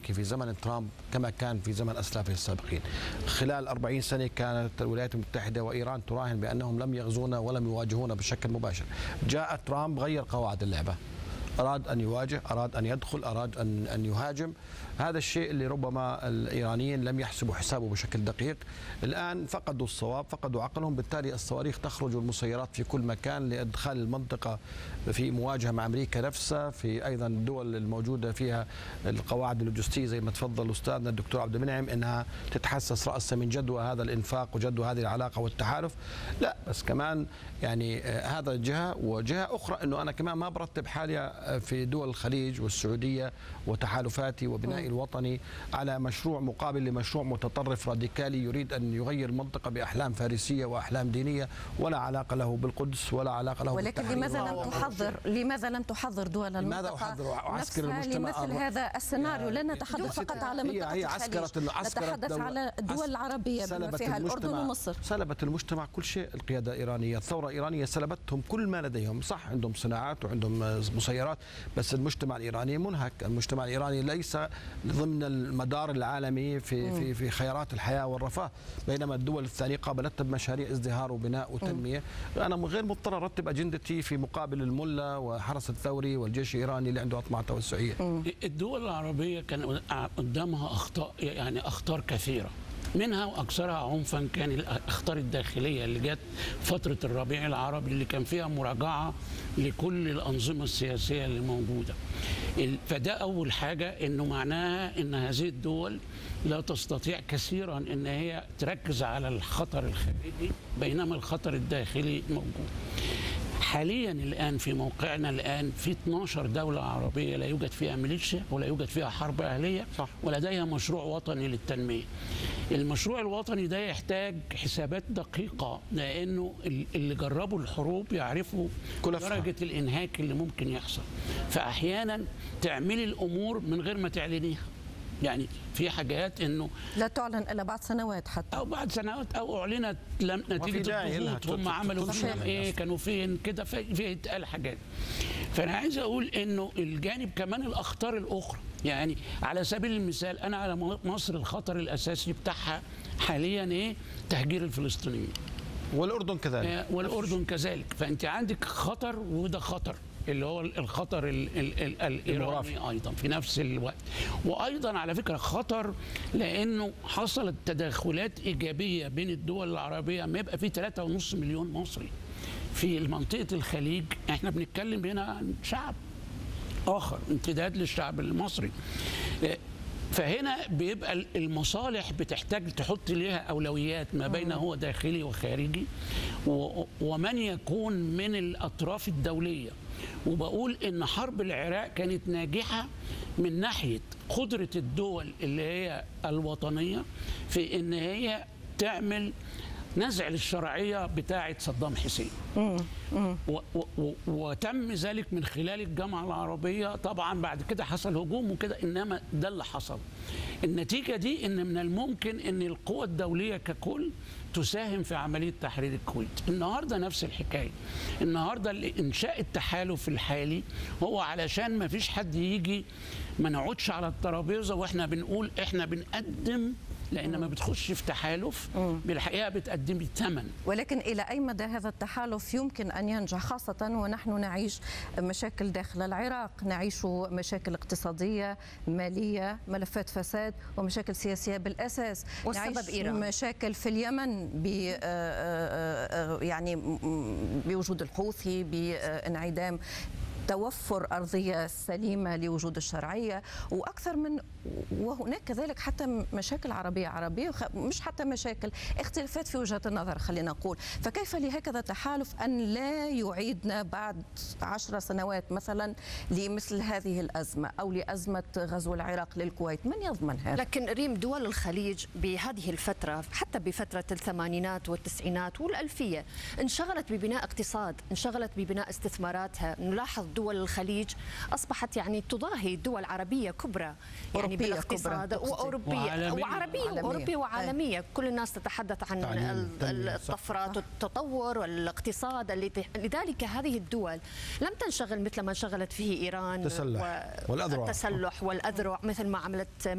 الأمريكي في زمن ترامب كما كان في زمن أسلافه السابقين. خلال 40 سنة كانت الولايات المتحدة وإيران تراهن بأنهم لم يغزونا ولم يواجهونا بشكل مباشر. جاء ترامب غير قواعد اللعبة، أراد أن يواجه، أراد أن يدخل، أراد أن يهاجم. هذا الشيء اللي ربما الإيرانيين لم يحسبوا حسابه بشكل دقيق. الآن فقدوا الصواب، فقدوا عقلهم، بالتالي الصواريخ تخرج والمسيرات في كل مكان لإدخال المنطقة في مواجهة مع أمريكا نفسها، في أيضا الدول الموجودة فيها القواعد اللوجستية زي ما تفضل أستاذنا الدكتور عبد المنعم، أنها تتحسس رأسها من جدوى هذا الإنفاق وجدوى هذه العلاقة والتحالف. لا بس كمان يعني هذا جهة، وجهة أخرى أنه أنا كمان ما برتب حالي في دول الخليج والسعودية وتحالفاتي وبنائي الوطني على مشروع مقابل لمشروع متطرف راديكالي يريد أن يغير المنطقة بأحلام فارسية وأحلام دينية ولا علاقة له بالقدس ولا علاقة له ولكن لماذا لم تحضر دول المنطقة نفسها لمثل هذا السيناريو؟ لا نتحدث فقط على منطقة الخليج، نتحدث على الدول العربية بما فيها الأردن ومصر. سلبت المجتمع كل شيء. القيادة الإيرانية، الثورة الإيرانية سلبتهم كل ما لديهم. صح عندهم صناعات وعندهم مسيرات، بس المجتمع الإيراني منهك. المجتمع الإيراني ليس ضمن المدار العالمي في خيارات الحياة والرفاه، بينما الدول الثانية قابلتها بمشاريع ازدهار وبناء وتنمية. أنا غير مضطر أرتب أجندتي في مقابل الملا وحرس الثوري والجيش الإيراني اللي عنده أطماع توسعية. الدول العربية كان قدامها أخطاء، يعني أخطار كثيرة، منها واكثرها عنفا كان الاخطار الداخليه اللي جت فتره الربيع العربي اللي كان فيها مراجعه لكل الانظمه السياسيه اللي موجوده. فده اول حاجه، انه معناها ان هذه الدول لا تستطيع كثيرا ان هي تركز على الخطر الخارجي بينما الخطر الداخلي موجود. حاليا الآن في موقعنا الآن في 12 دولة عربية لا يوجد فيها ميليشيا ولا يوجد فيها حرب أهلية، ولديها مشروع وطني للتنمية. المشروع الوطني ده يحتاج حسابات دقيقة، لأنه اللي جربوا الحروب يعرفوا درجة الإنهاك اللي ممكن يحصل. فأحيانا تعملي الأمور من غير ما تعلنيها، يعني في حاجات انه لا تعلن الا بعد سنوات، حتى او بعد سنوات او اعلنت نتيجه الضغوط هم عملوا فيهم ايه، كانوا فين كده، في اتقال حاجات. فانا عايز اقول انه الجانب كمان الاخطار الاخرى، يعني على سبيل المثال انا على مصر الخطر الاساسي بتاعها حاليا ايه؟ تهجير الفلسطينيين، والاردن كذلك. والاردن كذلك. فانت عندك خطر، وده خطر اللي هو الخطر الإيراني أيضا في نفس الوقت. وأيضا على فكرة خطر لأنه حصلت تداخلات إيجابية بين الدول العربية. ما يبقى في 3.5 مليون مصري في منطقة الخليج، احنا بنتكلم هنا عن شعب آخر امتداد للشعب المصري. فهنا بيبقى المصالح بتحتاج تحط ليها أولويات ما بين هو داخلي وخارجي، ومن يكون من الأطراف الدولية. وبقول إن حرب العراق كانت ناجحة من ناحية قدرة الدول اللي هي الوطنية في إن هي تعمل نزع للشرعية بتاعة صدام حسين. وتم ذلك من خلال الجامعة العربية. طبعا بعد كده حصل هجوم وكده، إنما ده اللي حصل. النتيجة دي إن من الممكن إن القوى الدولية ككل تساهم في عملية تحرير الكويت. النهاردة نفس الحكاية. النهاردة إنشاء التحالف الحالي هو علشان ما فيش حد يجي ما نقعدش على الترابيزة وإحنا بنقول إحنا بنقدم، لأن ما بتخش في تحالف بالحقيقة بتقدمي ثمن. ولكن إلى أي مدى هذا التحالف يمكن أن ينجح، خاصة ونحن نعيش مشاكل داخل العراق، نعيش مشاكل اقتصادية، مالية، ملفات فساد، ومشاكل سياسية بالأساس، والسبب إيران، مشاكل في اليمن يعني بوجود الحوثي، بانعدام توفر أرضية سليمة لوجود الشرعية، وأكثر من، وهناك كذلك حتى مشاكل عربية مش حتى مشاكل، اختلافات في وجهة النظر خلينا نقول. فكيف لهكذا تحالف أن لا يعيدنا بعد 10 سنوات مثلا لمثل هذه الأزمة أو لأزمة غزو العراق للكويت؟ من يضمن هذا؟ لكن ريم، دول الخليج بهذه الفترة، حتى بفترة الثمانينات والتسعينات والألفية، انشغلت ببناء اقتصاد، انشغلت ببناء استثماراتها. نلاحظ دول الخليج أصبحت يعني تضاهي دول عربية كبرى، يعني بالاقتصاد، وأوروبية وعربية وعالمية. كل الناس تتحدث عن الطفرات والتطور والاقتصاد. لذلك هذه الدول لم تنشغل مثل ما انشغلت فيه إيران والتسلح والأذرع مثل ما عملت